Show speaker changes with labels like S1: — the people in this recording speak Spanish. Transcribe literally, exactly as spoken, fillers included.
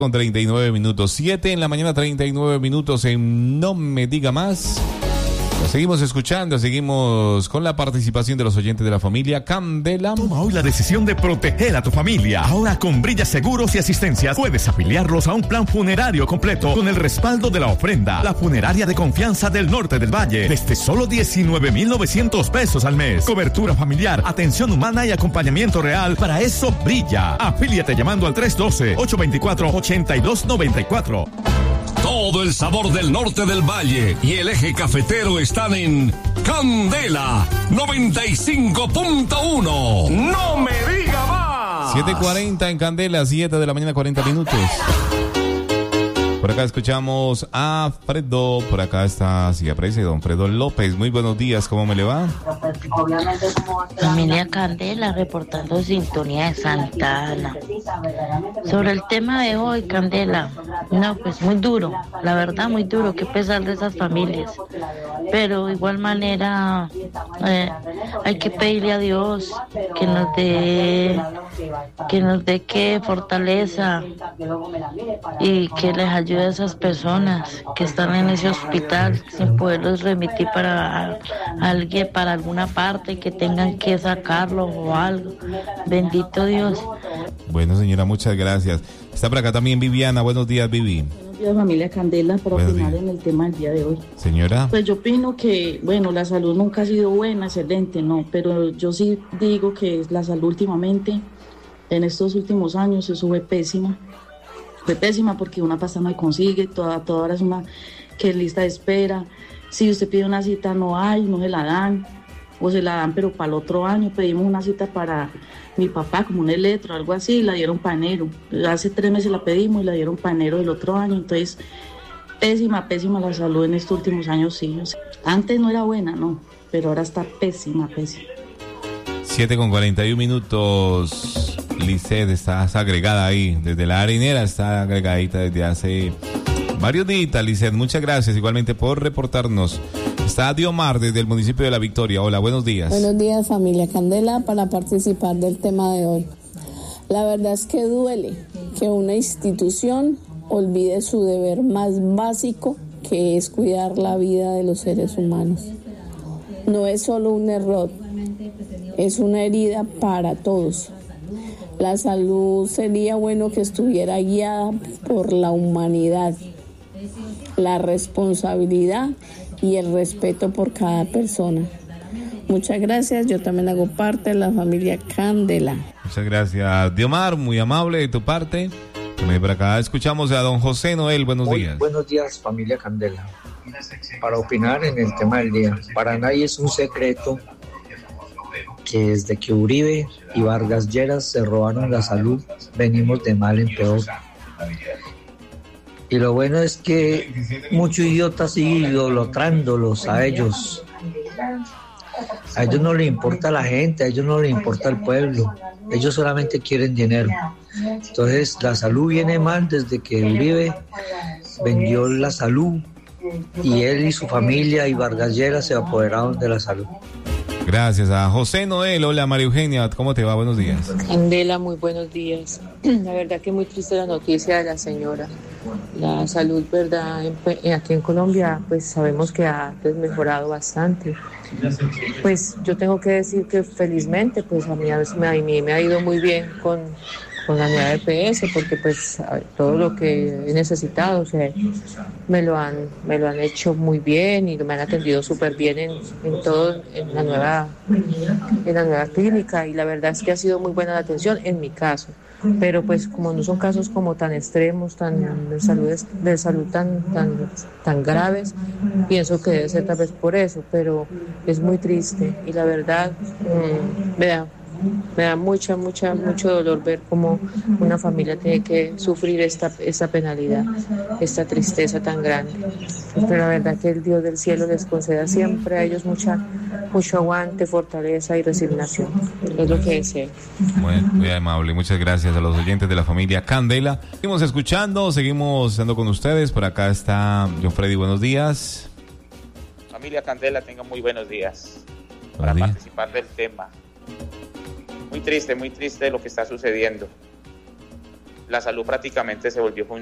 S1: Con treinta y nueve minutos, siete en la mañana, treinta y nueve minutos en No Me Diga Más. Lo seguimos escuchando, seguimos con la participación de los oyentes de la familia Candela.
S2: Toma hoy la decisión de proteger a tu familia. Ahora con Brilla Seguros y Asistencias puedes afiliarlos a un plan funerario completo con el respaldo de la ofrenda. La funeraria de confianza del norte del valle, desde solo diecinueve mil novecientos pesos al mes. Cobertura familiar, atención humana y acompañamiento real. Para eso brilla. Afíliate llamando al tres uno dos, ocho dos cuatro, ocho dos nueve cuatro.
S3: Todo el sabor del norte del valle y el eje cafetero están en Candela noventa y cinco punto uno. ¡No me diga más!
S1: siete cuarenta en Candela, siete de la mañana, cuarenta minutos. Por acá escuchamos a Fredo, por acá está, si aparece don Fredo López. Muy buenos días, ¿cómo me le va?
S4: Familia Candela, reportando sintonía de Santa Ana. Sobre el tema de hoy, Candela, no, pues muy duro, la verdad muy duro, qué pesar de esas familias. Pero de igual manera, eh, hay que pedirle a Dios que nos dé, que nos dé que fortaleza y que les ayude a esas personas que están en ese hospital sin poderlos remitir para a, a alguien, para alguna parte, que tengan que sacarlo o algo. Bendito Dios.
S1: Bueno, señora, muchas gracias. Está por acá también Viviana. Buenos días, Vivi.
S5: Buenos días, familia Candela, para
S1: Buenos
S5: opinar
S1: días.
S5: en el tema del día de hoy.
S1: Señora.
S5: Pues yo opino que, bueno, la salud nunca ha sido buena, excelente, no, pero yo sí digo que la salud últimamente, en estos últimos años, eso fue pésima. Fue pésima porque una pasta no se consigue, toda, toda hora es una que lista de espera. Si usted pide una cita, no hay, no se la dan, o se la dan, pero para el otro año. Pedimos una cita para mi papá, como un electro, algo así, y la dieron para enero. Hace tres meses la pedimos y la dieron para enero del otro año. Entonces, pésima, pésima la salud en estos últimos años, sí. O sea, antes no era buena, no, pero ahora está pésima, pésima.
S1: siete con cuarenta y uno minutos. Lisset, estás agregada ahí, desde la harinera, está agregadita desde hace varios días, Lisset. Muchas gracias igualmente por reportarnos. Está Diomar desde el municipio de La Victoria. Hola, buenos días.
S6: Buenos días, familia Candela, para participar del tema de hoy. La verdad es que duele que una institución olvide su deber más básico, que es cuidar la vida de los seres humanos. No es solo un error, es una herida para todos. La salud sería bueno que estuviera guiada por la humanidad, la responsabilidad y el respeto por cada persona. Muchas gracias, yo también hago parte de la familia Candela.
S1: Muchas gracias, Diomar, muy amable de tu parte. Por acá escuchamos a don José Noel, buenos
S7: Muy
S1: días.
S7: Buenos días, familia Candela. Para opinar en el tema del día, para nadie es un secreto que desde que Uribe y Vargas Lleras se robaron la salud, venimos de mal en peor. Y lo bueno es que muchos idiotas siguen idolatrándolos a ellos. A ellos no les importa la gente, a ellos no les importa el pueblo. Ellos solamente quieren dinero. Entonces la salud viene mal desde que Uribe vendió la salud y él y su familia y Vargas Lleras se apoderaron de la salud.
S1: Gracias a José Noel. Hola, María Eugenia, ¿cómo te va? Buenos días.
S8: Candela, muy buenos días. La verdad que muy triste la noticia de la señora. La salud, ¿verdad? En, aquí en Colombia, pues sabemos que ha desmejorado bastante. Pues yo tengo que decir que felizmente, pues a mí, a mí me ha ido muy bien con, con la nueva E P S, porque pues todo lo que he necesitado, o sea, me lo han, me lo han hecho muy bien y me han atendido súper bien en, en todo, en la nueva, en la nueva clínica, y la verdad es que ha sido muy buena la atención en mi caso. Pero pues como no son casos como tan extremos, tan de salud, de salud tan, tan, tan graves, pienso que debe ser tal vez por eso, pero es muy triste y la verdad mmm, me da me da mucha, mucha, mucho dolor ver cómo una familia tiene que sufrir esta, esta penalidad, esta tristeza tan grande. Pero la verdad que el Dios del cielo les conceda siempre a ellos mucha, mucho aguante, fortaleza y resignación. Es lo que deseo.
S1: Bueno, muy amable. Muchas gracias a los oyentes de la familia Candela. Seguimos escuchando, seguimos estando con ustedes. Por acá está John Freddy. Buenos días.
S9: Familia Candela, tengan muy buenos días.
S1: Buenos
S9: Para
S1: días.
S9: participar del tema. Muy triste, muy triste lo que está sucediendo. la salud prácticamente se volvió